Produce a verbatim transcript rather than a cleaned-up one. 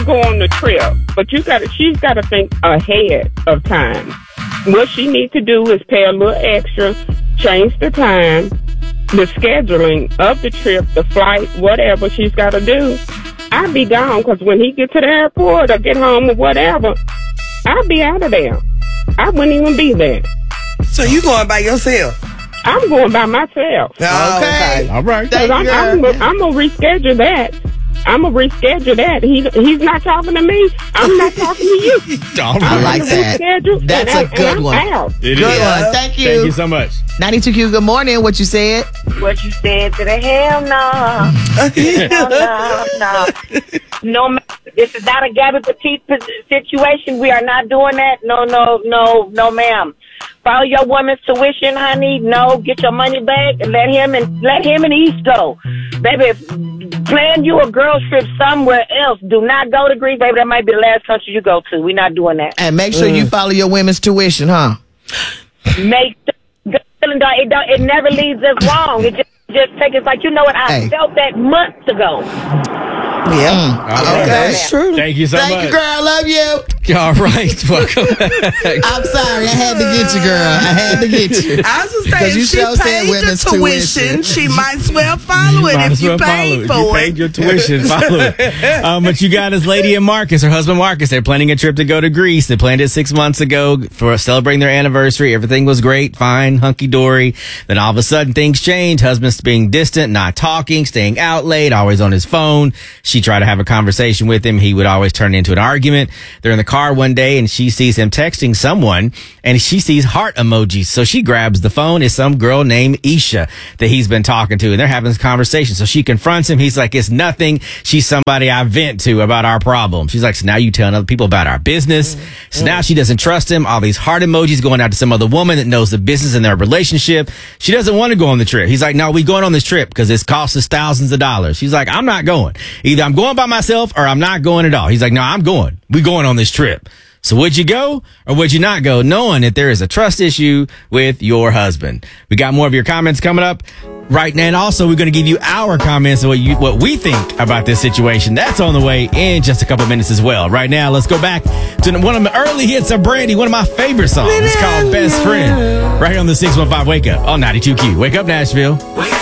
to go on the trip, but you got to. She's got to think ahead of time. What she needs to do is pay a little extra, change the time, the scheduling of the trip, the flight, whatever she's got to do. I'll be gone because when he get to the airport or get home or whatever, I'll be out of there. I wouldn't even be there. So you going by yourself? I'm going by myself. Oh, okay. All right. Because I'm, I'm, I'm going to reschedule that. I'm going to reschedule that. He, he's not talking to me. I'm not talking to you. All right. I like that. Reschedule, That's and a I- good and one. I'm out. It Good is. one. Thank you. Thank you so much. ninety-two Q, good morning. What you said? What you said to the hell no. Hell no, no. No, ma- this is not a Gabby Petite pos- situation. We are not doing that. No, no, no, no, ma'am. Follow your woman's tuition, honey. No, get your money back and let him and let him and East go. Baby, if, plan you a girls trip somewhere else. Do not go to Greece, baby. That might be the last country you go to. We're not doing that. And make sure you follow your women's tuition, huh? Make the, it, don't, it never leads us wrong. It just just take us like, you know what, I Hey. felt that months ago. Yeah. Mm. All right. Okay. That's true. Thank you so Thank much. you, girl. I love you. All right. Welcome back. I'm sorry. I had to get you, girl. I had to get you. I was just Because saying, you she sure said paid women's the tuition. tuition. She might as well follow it Might if as you well follow paid it. for You it. paid your tuition. Follow it. Um, but you got this lady and Marcus, her husband Marcus. They're planning a trip to go to Greece. They planned it six months ago for celebrating their anniversary. Everything was great, fine, hunky dory. Then all of a sudden things change. Husband's being distant, not talking, staying out late, always on his phone. She tried to have a conversation with him. He would always turn it into an argument. They're in the car one day and she sees him texting someone and she sees heart emojis. So she grabs the phone. It's some girl named Isha that he's been talking to and they're having this conversation. So she confronts him. He's like, it's nothing. She's somebody I vent to about our problem. She's like, so now you telling other people about our business. So now she doesn't trust him. All these heart emojis going out to some other woman that knows the business in their relationship. She doesn't want to go on the trip. He's like, no, we going on this trip because it's cost us thousands of dollars. She's like, I'm not going. Either I'm going by myself or I'm not going at all. He's like, no, I'm going. We going on this trip. So would you go or would you not go, knowing that there is a trust issue with your husband? We got more of your comments coming up right now. And also, we're going to give you our comments on what, you, what we think about this situation. That's on the way in just a couple minutes as well. Right now, let's go back to one of the early hits of Brandy, one of my favorite songs. It's called Best Friend. Right here on the six one five Wake Up on ninety-two Q. Wake up, Nashville. Wake